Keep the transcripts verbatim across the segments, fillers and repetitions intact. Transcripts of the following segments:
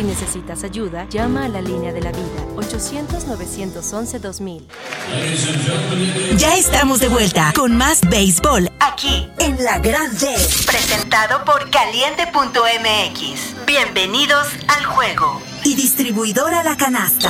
Si necesitas ayuda, llama a la línea de la vida, ochocientos, novecientos once, dos mil. Ya estamos de vuelta con más béisbol aquí en La Gran D, presentado por Caliente punto M X. Bienvenidos al juego. Y distribuidora La Canasta.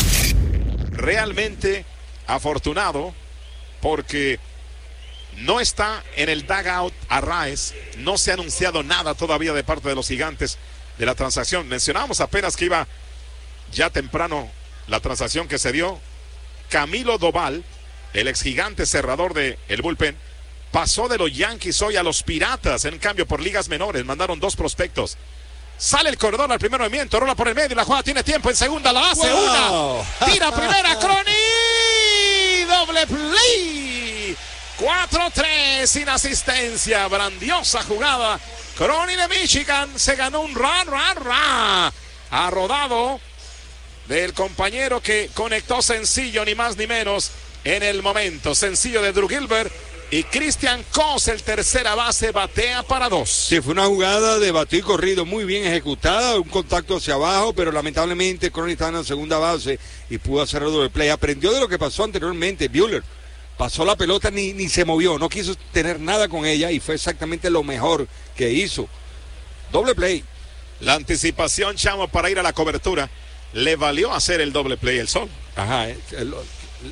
Realmente afortunado porque no está en el dugout Arraez, no se ha anunciado nada todavía de parte de los Gigantes de la transacción. Mencionábamos apenas que iba ya temprano la transacción que se dio. Camilo Doval, el ex gigante cerrador del de bullpen, pasó de los Yankees hoy a los Piratas en cambio por ligas menores. Mandaron dos prospectos. Sale el corredor al primer movimiento, rola por el medio, la jugada tiene tiempo, en segunda la hace, wow. Una, tira primera, Crony, doble play, cuatro tres sin asistencia, grandiosa jugada, Crony de Michigan se ganó un ra, ra, ra, ha rodado del compañero que conectó sencillo, ni más ni menos, en el momento, sencillo de Drew Gilbert. Y Christian Cos, el tercera base, batea para dos. Sí, fue una jugada de batido y corrido muy bien ejecutada, un contacto hacia abajo, pero lamentablemente Crony estaba en la segunda base y pudo hacer el doble play. Aprendió de lo que pasó anteriormente, Buehler. Pasó la pelota, ni, ni se movió, no quiso tener nada con ella y fue exactamente lo mejor que hizo. Doble play. La anticipación, Chamo, para ir a la cobertura, le valió hacer el doble play el sol. Ajá, el, el, el,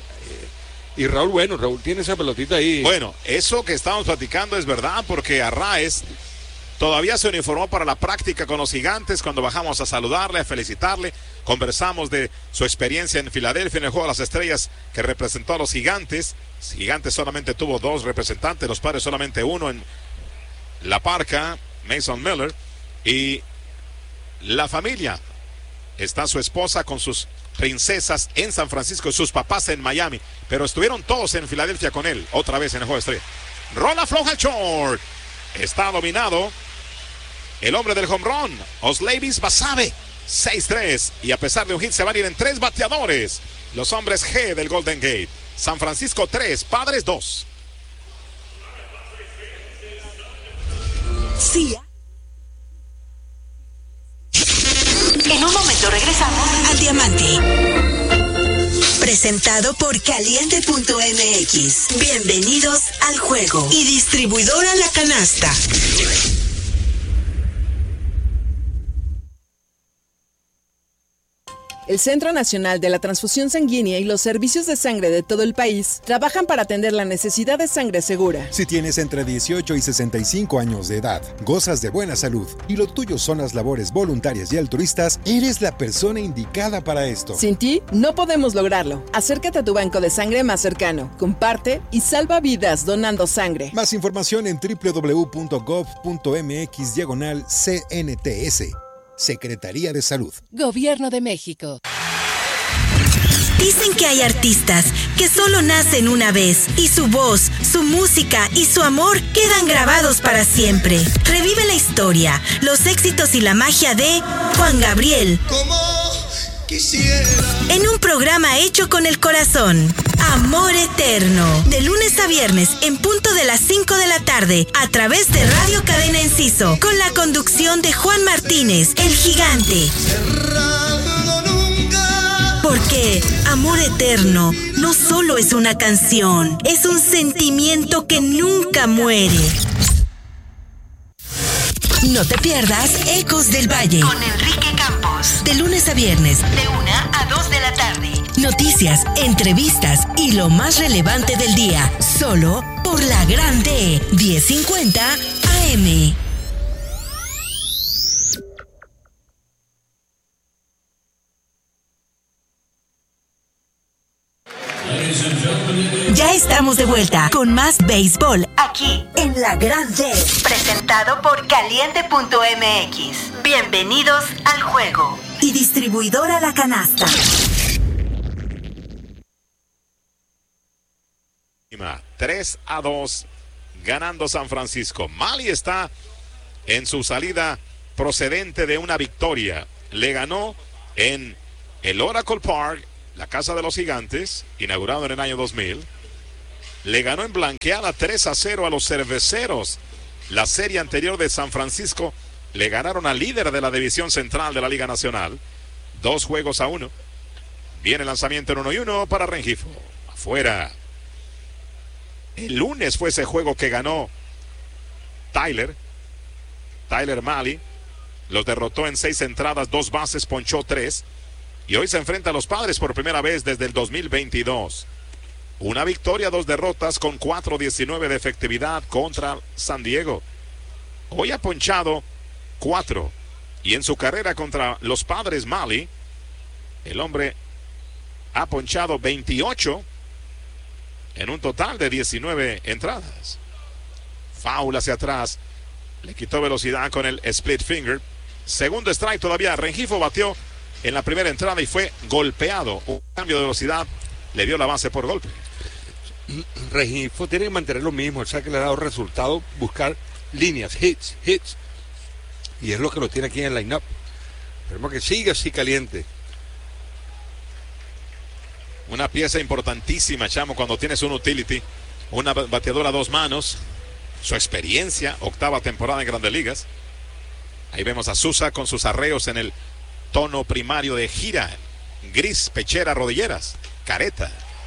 y Raúl, bueno, Raúl tiene esa pelotita ahí. Bueno, eso que estamos platicando es verdad, porque Arraez todavía se uniformó para la práctica con los Gigantes. Cuando bajamos a saludarle, a felicitarle, conversamos de su experiencia en Filadelfia en el Juego de las Estrellas que representó a los Gigantes. Gigantes solamente tuvo dos representantes, los Padres solamente uno en La Parca, Mason Miller. Y la familia, está su esposa con sus princesas en San Francisco y sus papás en Miami, pero estuvieron todos en Filadelfia con él, otra vez en el Juego de Estrellas. Rola floja al short, está dominado el hombre del home run, Osleivis Basabe, seis tres, y a pesar de un hit se van a ir en tres bateadores los hombres G del Golden Gate. San Francisco tres, Padres dos. Sí. En un momento regresamos al Diamante. Presentado por Caliente punto M X. Bienvenidos al juego. Y distribuidora La Canasta. El Centro Nacional de la Transfusión Sanguínea y los servicios de sangre de todo el país trabajan para atender la necesidad de sangre segura. Si tienes entre dieciocho y sesenta y cinco años de edad, gozas de buena salud y lo tuyo son las labores voluntarias y altruistas, eres la persona indicada para esto. Sin ti, no podemos lograrlo. Acércate a tu banco de sangre más cercano, comparte y salva vidas donando sangre. Más información en doble u doble u doble u punto gov punto m x diagonal C N T S. Secretaría de Salud. Gobierno de México. Dicen que hay artistas que solo nacen una vez y su voz, su música y su amor quedan grabados para siempre. Revive la historia, los éxitos y la magia de Juan Gabriel. Como quisiera. En un programa hecho con el corazón. Amor Eterno. De lunes a viernes en punto de las cinco de la tarde a través de Radio Cadena Enciso con la conducción de Juan Martínez, el gigante. Porque Amor Eterno no solo es una canción, es un sentimiento que nunca muere. No te pierdas Ecos del Valle con Enrique Campos. De lunes a viernes, de una a dos de la tarde. Noticias, entrevistas y lo más relevante del día. Solo por La Gran D, diez cincuenta A M. Ya estamos de vuelta con más béisbol aquí en La Gran D, presentado por Caliente punto M X. Bienvenidos al juego. Y distribuidora La Canasta. tres a dos ganando San Francisco. Mali está en su salida procedente de una victoria. Le ganó en el Oracle Park, la casa de los Gigantes, inaugurado en el año dos mil. Le ganó en blanqueada tres a cero a los Cerveceros. La serie anterior de San Francisco le ganaron al líder de la división central de la Liga Nacional. Dos juegos a uno. Viene el lanzamiento en uno y uno para Rengifo. Afuera. El lunes fue ese juego que ganó Tyler. Tyler Mahle. Los derrotó en seis entradas, dos bases, ponchó tres. Y hoy se enfrenta a los Padres por primera vez desde el dos mil veintidós. Una victoria, dos derrotas con cuatro diecinueve de efectividad contra San Diego. Hoy ha ponchado cuatro. Y en su carrera contra los Padres Mahle, el hombre ha ponchado veintiocho en un total de diecinueve entradas. Foul hacia atrás. Le quitó velocidad con el split finger. Segundo strike todavía. Rengifo batió en la primera entrada y fue golpeado. Un cambio de velocidad le dio la base por golpe. Rengifo tiene que mantener lo mismo. O sea que le ha dado resultado buscar líneas, hits, hits. Y es lo que lo tiene aquí en el line-up. Esperemos que siga así caliente. Una pieza importantísima, Chamo, cuando tienes un utility. Una bateadora a dos manos. Su experiencia, octava temporada en Grandes Ligas. Ahí vemos a Souza con sus arreos en el tono primario de gira. Gris, pechera, rodilleras, careta.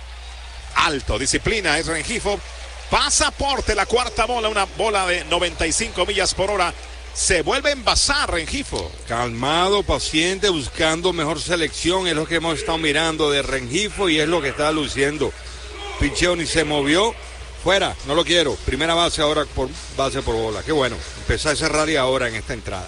Alto, disciplina, es Rengifo. Pasaporte, la cuarta bola, una bola de noventa y cinco millas por hora. Se vuelve a envasar Rengifo. Calmado, paciente, buscando mejor selección. Es lo que hemos estado mirando de Rengifo y es lo que está luciendo. Picheo ni se movió. Fuera, no lo quiero. Primera base ahora por base por bola. Qué bueno. Empezó a cerrar y ahora en esta entrada.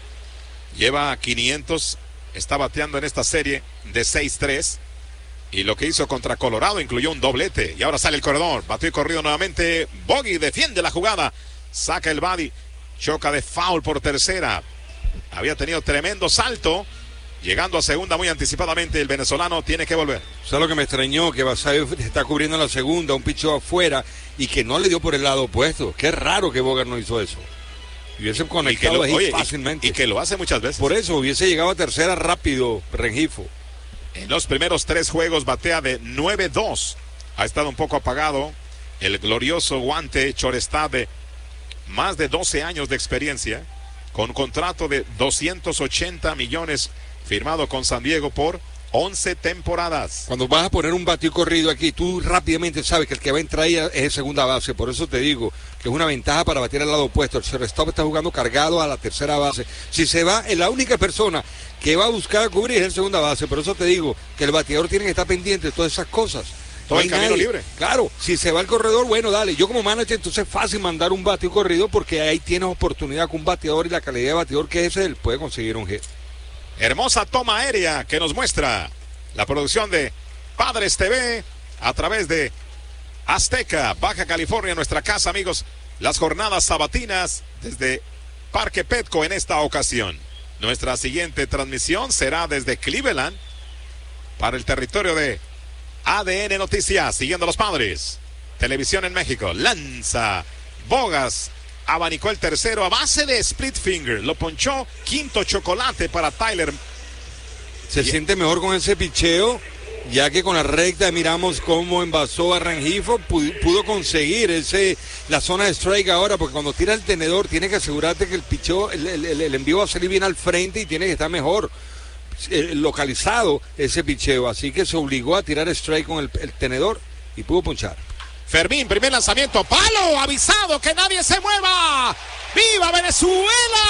Lleva quinientos. Está bateando en esta serie de seis tres. Y lo que hizo contra Colorado incluyó un doblete. Y ahora sale el corredor. Batió y corrido nuevamente. Bogey defiende la jugada. Saca el body. Choca de foul por tercera. Había tenido tremendo salto. Llegando a segunda muy anticipadamente, el venezolano tiene que volver. O sea, lo que me extrañó, que Basabe está cubriendo la segunda, un picheo afuera, y que no le dio por el lado opuesto. Qué raro que Bogart no hizo eso. Hubiese conectado ahí oye, fácilmente. Y, y que lo hace muchas veces. Por eso, hubiese llegado a tercera rápido, Rengifo. En los primeros tres juegos batea de nueve dos. Ha estado un poco apagado el glorioso guante shortstop de más de doce años de experiencia, con contrato de doscientos ochenta millones firmado con San Diego por once temporadas. Cuando vas a poner un batido corrido aquí, tú rápidamente sabes que el que va a entrar ahí es el segunda base. Por eso te digo que es una ventaja para batir al lado opuesto. El shortstop está jugando cargado a la tercera base. Si se va, es la única persona que va a buscar cubrir es el segunda base. Por eso te digo que el bateador tiene que estar pendiente de todas esas cosas. Todo el camino libre. Claro, si se va el corredor, bueno, dale. Yo como manager, entonces es fácil mandar un batido corrido porque ahí tienes oportunidad con un bateador y la calidad de bateador que es él puede conseguir un hit. Hermosa toma aérea que nos muestra la producción de Padres T V a través de Azteca, Baja California, nuestra casa, amigos. Las jornadas sabatinas desde Parque Petco en esta ocasión. Nuestra siguiente transmisión será desde Cleveland para el territorio de A D N Noticias, siguiendo a los Padres. Televisión en México. Lanza Bogas. Abanicó el tercero a base de split finger. Lo ponchó. Quinto chocolate para Tyler. Se y... siente mejor con ese picheo, ya que con la recta miramos cómo envasó a Rengifo. Pudo, pudo conseguir ese la zona de strike ahora, porque cuando tira el tenedor tienes que asegurarte que el picheo, el, el, el envío va a salir bien al frente y tiene que estar mejor eh, localizado ese picheo. Así que se obligó a tirar strike con el, el tenedor y pudo ponchar. Fermín, primer lanzamiento, palo, avisado, que nadie se mueva. ¡Viva Venezuela!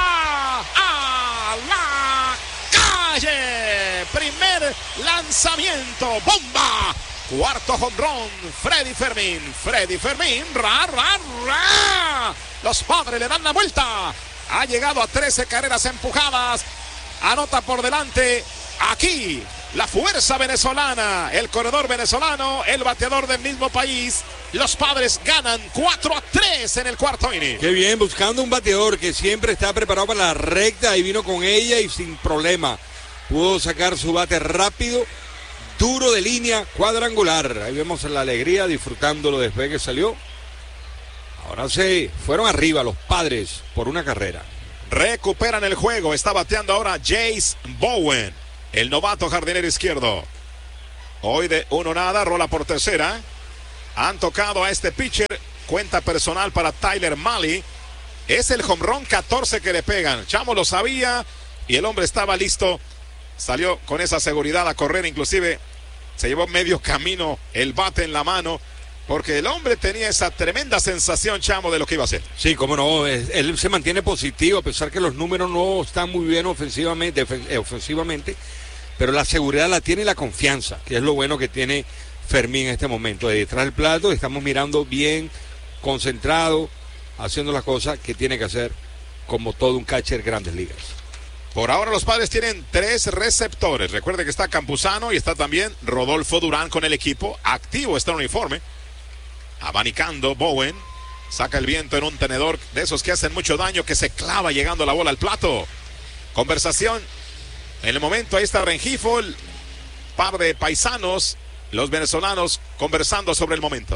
¡A la calle! Primer lanzamiento, bomba. Cuarto jonrón, Freddy Fermín. Freddy Fermín, ra, ra, ra. Los Padres le dan la vuelta. Ha llegado a trece carreras empujadas. Anota por delante aquí la fuerza venezolana, el corredor venezolano, el bateador del mismo país. Los Padres ganan cuatro a tres en el cuarto inning. Qué bien, buscando un bateador que siempre está preparado para la recta y vino con ella y sin problema. Pudo sacar su bate rápido, duro de línea, cuadrangular. Ahí vemos la alegría disfrutándolo después que salió. Ahora se fueron arriba los Padres por una carrera. Recuperan el juego, está bateando ahora Jace Bowen, el novato jardinero izquierdo. Hoy de uno nada, rola por tercera. Han tocado a este pitcher. Cuenta personal para Tyler Mahle. Es el home run catorce que le pegan. Chamo lo sabía y el hombre estaba listo. Salió con esa seguridad a correr, inclusive se llevó medio camino el bate en la mano, porque el hombre tenía esa tremenda sensación, Chamo, de lo que iba a hacer. Sí, cómo no, él se mantiene positivo, a pesar que los números no están muy bien ofensivamente, ofensivamente, pero la seguridad la tiene y la confianza, que es lo bueno que tiene Fermín en este momento. De detrás del plato estamos mirando bien, concentrado, haciendo las cosas que tiene que hacer como todo un catcher Grandes Ligas. Por ahora los Padres tienen tres receptores. Recuerde que está Campuzano y está también Rodolfo Durán con el equipo. Activo está el uniforme. Abanicando Bowen. Saca el viento en un tenedor de esos que hacen mucho daño, que se clava llegando la bola al plato. Conversación. En el momento ahí está Rengifo, el par de paisanos, los venezolanos conversando sobre el momento.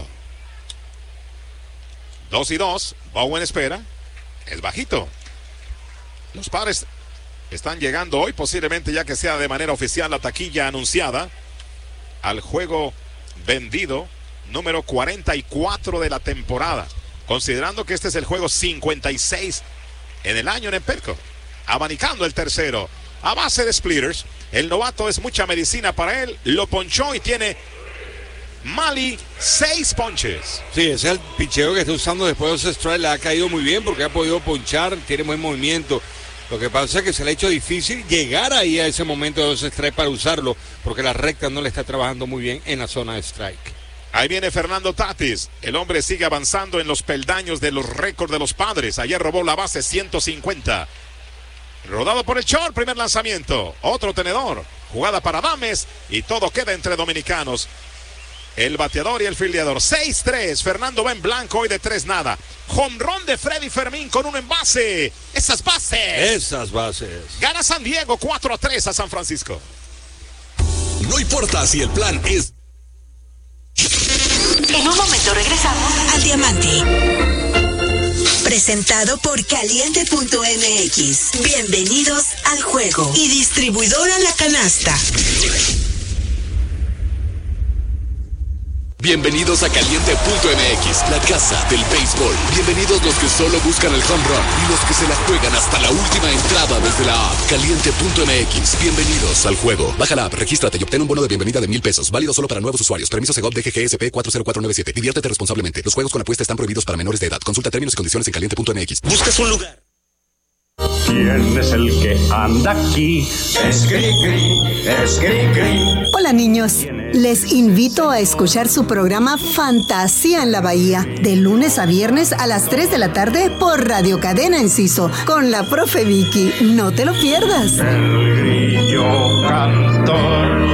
Dos y dos. Bowen espera. Es bajito. Los Padres están llegando hoy, posiblemente ya que sea de manera oficial la taquilla anunciada, al juego vendido número cuarenta y cuatro de la temporada, considerando que este es el juego cincuenta y seis en el año en Empelco. Abanicando el tercero, a base de splitters. El novato es mucha medicina para él, lo ponchó y tiene Mali seis ponches. Sí, ese es el picheo que está usando después de ese strike, le ha caído muy bien porque ha podido ponchar, tiene buen movimiento. Lo que pasa es que se le ha hecho difícil llegar ahí a ese momento de dos strike para usarlo, porque la recta no le está trabajando muy bien en la zona de strike. Ahí viene Fernando Tatis. El hombre sigue avanzando en los peldaños de los récords de los Padres. Ayer robó la base ciento cincuenta. Rodado por el short, primer lanzamiento. Otro tenedor. Jugada para Dames y todo queda entre dominicanos. El bateador y el fildeador. seis tres. Fernando va en blanco hoy de tres nada. Home run de Freddy Fermín con uno en base. Esas bases. Esas bases. Gana San Diego cuatro a tres a San Francisco. No importa si el plan es... En un momento regresamos al Diamante. Presentado por Caliente punto M X. Bienvenidos al juego. Y distribuidora La Canasta. Bienvenidos a Caliente punto M X, la casa del béisbol. Bienvenidos los que solo buscan el home run y los que se la juegan hasta la última entrada desde la app. Caliente punto M X, bienvenidos al juego. Baja la app, regístrate y obtén un bono de bienvenida de mil pesos. Válido solo para nuevos usuarios. Permiso Segov D G G S P cuatro cero cuatro nueve siete. Diviértete responsablemente. Los juegos con apuesta están prohibidos para menores de edad. Consulta términos y condiciones en Caliente punto M X. ¿Buscas un lugar? ¿Quién es el que anda aquí? Es Cricri, es Cricri. Hola niños, les invito a escuchar su programa Fantasía en la Bahía, de lunes a viernes a las tres de la tarde por Radio Cadena Enciso, con la profe Vicky. No te lo pierdas. El grillo cantor.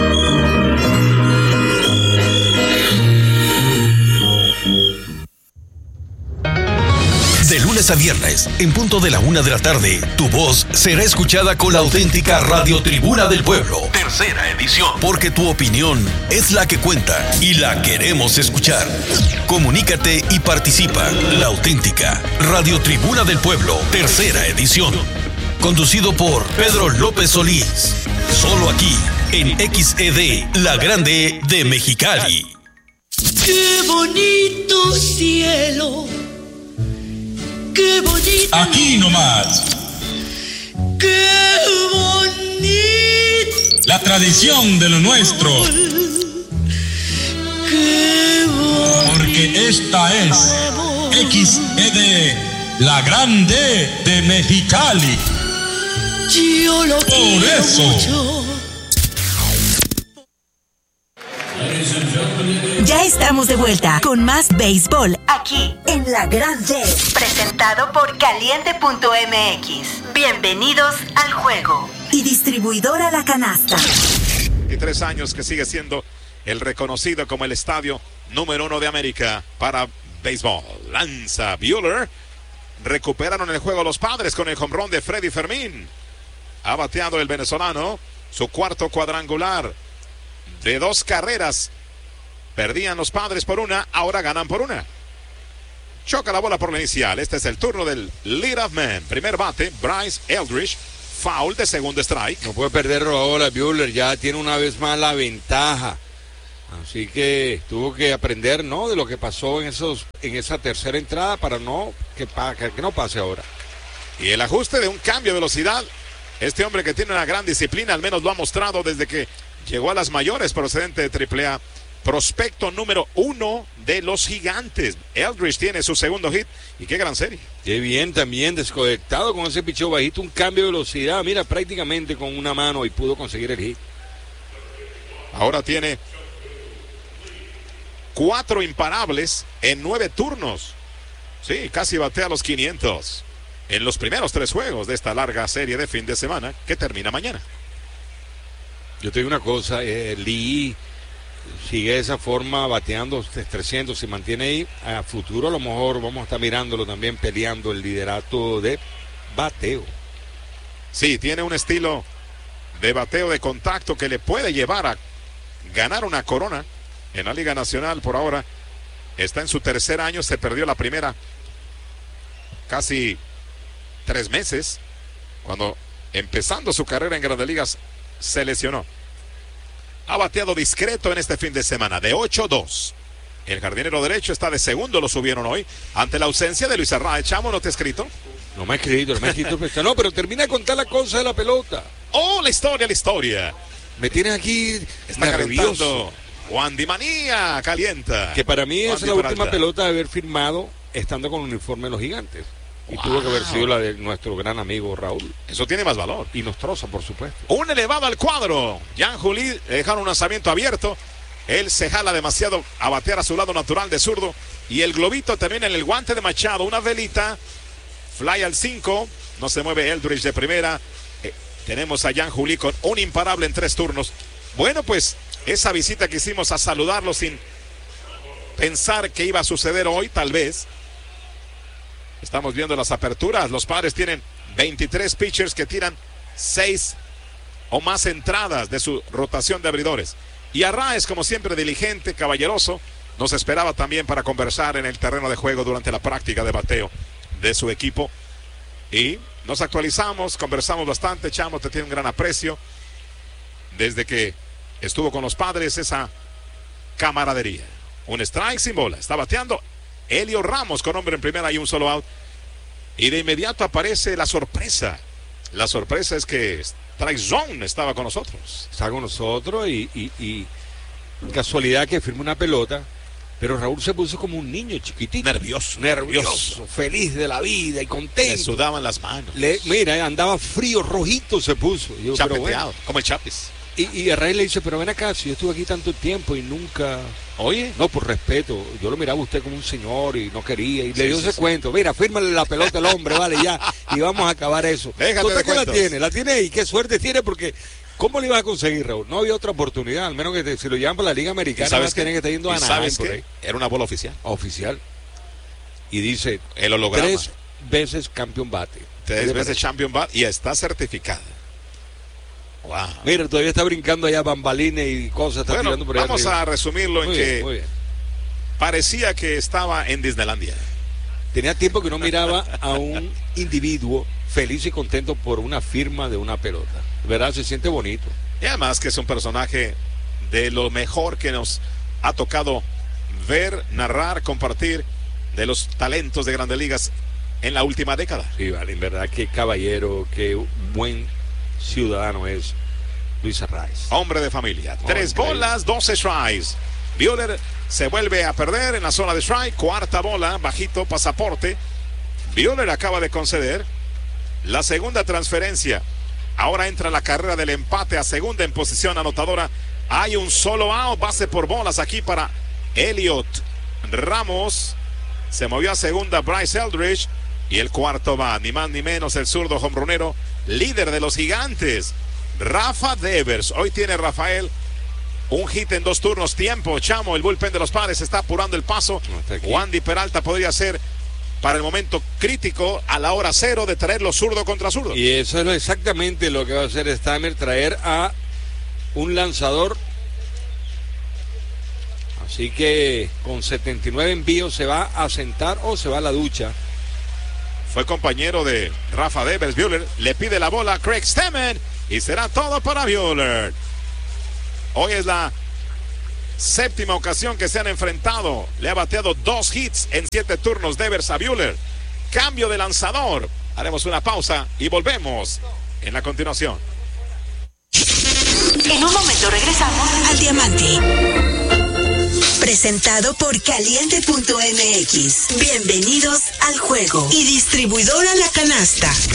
De lunes a viernes, en punto de la una de la tarde, tu voz será escuchada con la auténtica Radio Tribuna del Pueblo. Tercera edición. Porque tu opinión es la que cuenta y la queremos escuchar. Comunícate y participa. La auténtica Radio Tribuna del Pueblo. Tercera edición. Conducido por Pedro López Solís. Solo aquí, en X E D, la grande de Mexicali. ¡Qué bonito cielo! ¡Qué bonito! Aquí nomás. ¡Qué bonito! La tradición de lo nuestro. ¡Qué bonito! Porque esta es X E D, la grande de Mexicali. Yo lo Por quiero eso. mucho. Ya estamos de vuelta con más béisbol aquí en La Grande. Presentado por Caliente punto M X. Bienvenidos al juego. Y distribuidora La Canasta. veintitrés años que sigue siendo el reconocido como el estadio número uno de América para béisbol. Lanza Buehler. Recuperaron el juego los Padres con el home run de Freddy Fermín. Ha bateado el venezolano su cuarto cuadrangular de dos carreras. Perdían los Padres por una, ahora ganan por una. Choca la bola por la inicial. Este es el turno del leadoff man. Primer bate, Bryce Eldridge. Foul de segundo strike. No puede perder la bola, Buehler. Ya tiene una vez más la ventaja. Así que tuvo que aprender, ¿no?, de lo que pasó en esos en esa tercera entrada para no que, que, que no pase ahora. Y el ajuste de un cambio de velocidad. Este hombre que tiene una gran disciplina, al menos lo ha mostrado desde que llegó a las mayores, procedente de triple A. Prospecto número uno de los Gigantes. Eldridge tiene su segundo hit. Y qué gran serie. Qué bien también, desconectado con ese picheo bajito, un cambio de velocidad. Mira, prácticamente con una mano y pudo conseguir el hit. Ahora tiene cuatro imparables en nueve turnos. Sí, casi batea los quinientos en los primeros tres juegos de esta larga serie de fin de semana que termina mañana. Yo te digo una cosa, eh, Lee sigue de esa forma bateando trescientos, se mantiene ahí. A futuro a lo mejor vamos a estar mirándolo también peleando el liderato de bateo. Sí, tiene un estilo de bateo de contacto que le puede llevar a ganar una corona en la Liga Nacional. Por ahora está en su tercer año, se perdió la primera casi tres meses, cuando empezando su carrera en Grandes Ligas se lesionó. Ha bateado discreto en este fin de semana, de ocho dos. El jardinero derecho está de segundo, lo subieron hoy, ante la ausencia de Luis Arraez. Chamo, ¿no te ha escrito? No me ha escrito, no me ha escrito. No, pero termina de contar la cosa de la pelota. Oh, la historia, la historia. Me tienes aquí está nervioso. Juan Di Manía calienta. Que para mí Juan es Di la Peralta. última pelota de haber firmado estando con el uniforme de los Gigantes. Y Wow. tuvo que haber sido la de nuestro gran amigo Raúl. Eso tiene más valor. Y Nostroza, por supuesto. Un elevado al cuadro. Jan Juli le dejaron un lanzamiento abierto. Él se jala demasiado a batear a su lado natural de zurdo. Y el globito termina en el guante de Machado. Una velita. Fly al cinco. No se mueve Eldridge de primera. Eh, tenemos a Jan Juli con un imparable en tres turnos. Bueno, pues esa visita que hicimos a saludarlo sin pensar que iba a suceder hoy, tal vez. Estamos viendo las aperturas. Los Padres tienen veintitrés pitchers que tiran seis o más entradas de su rotación de abridores. Y Arraez, como siempre, diligente, caballeroso, nos esperaba también para conversar en el terreno de juego durante la práctica de bateo de su equipo. Y nos actualizamos, conversamos bastante. Chamo, te tiene un gran aprecio. Desde que estuvo con los Padres, esa camaradería. Un strike sin bola. Está bateando Elio Ramos con hombre en primera y un solo out. Y de inmediato aparece la sorpresa. La sorpresa es que Strike Zone estaba con nosotros. Está con nosotros y, y, y casualidad que firma una pelota. Pero Raúl se puso como un niño chiquitito. Nervioso. Nervioso. Feliz de la vida y contento. Le sudaban las manos. Le, mira, andaba frío, rojito se puso. Yo, Chapeteado, pero bueno. como el Chapis. Y, y Arraez le dice, pero ven acá, si yo estuve aquí tanto tiempo y nunca... Oye. No, por respeto, yo lo miraba a usted como un señor y no quería, y Sí, le dio sí, ese sí. cuento, mira, fírmale la pelota al hombre, vale, ya, y vamos a acabar eso. Déjate ¿Usted de qué la cuentos. tiene? La tiene y qué suerte tiene, porque ¿cómo le ibas a conseguir, Raúl? No había otra oportunidad, al menos que te, si lo llevan para la Liga ¿Y Americana, sabes vas a tener que estar yendo ¿Y a Anaheim sabes por qué? ahí. Era una bola oficial. Oficial. Y dice, El holograma. tres veces campeón bate. Tres veces champion bat y está certificada. Wow. Mira, todavía está brincando allá bambalines y cosas, está Bueno, tirando por allá vamos arriba. a resumirlo en Muy que bien, muy bien. parecía que estaba en Disneylandia. Tenía tiempo que no miraba a un individuo feliz y contento por una firma de una pelota. ¿Verdad? Se siente bonito. Y además que es un personaje de lo mejor que nos ha tocado ver, narrar, compartir de los talentos de Grandes Ligas en la última década. Sí, vale, en verdad, qué caballero, qué buen ciudadano es Luis Arraez. Hombre de familia. Oh, Tres increíble. bolas, doce strikes. Buehler se vuelve a perder en la zona de strike. Cuarta bola, bajito, pasaporte. Buehler acaba de conceder la segunda transferencia. Ahora entra la carrera del empate a segunda en posición anotadora. Hay un solo out, base por bolas aquí para Elliot Ramos. Se movió a segunda Bryce Eldridge. Y el cuarto va, ni más ni menos, el zurdo hombronero, líder de los Gigantes, Rafa Devers. Hoy tiene Rafael un hit en dos turnos. Tiempo, Chamo, el bullpen de los Padres está apurando el paso. No, está aquí. Juan Di Peralta podría ser para el momento crítico a la hora cero de traerlo zurdo contra zurdo. Y eso es lo- exactamente lo que va a hacer Stammer, traer a un lanzador. Así que con setenta y nueve envíos se va a sentar o se va a la ducha. Fue compañero de Rafa Devers. Buehler le pide la bola a Craig Stammen y será todo para Buehler. Hoy es la Séptima ocasión que se han enfrentado. Le ha bateado dos hits en siete turnos Devers a Buehler. Cambio de lanzador. Haremos una pausa y volvemos en la continuación. En un momento regresamos al Diamante. Presentado por Caliente punto M X. Bienvenidos al juego. Y distribuidora La Canasta.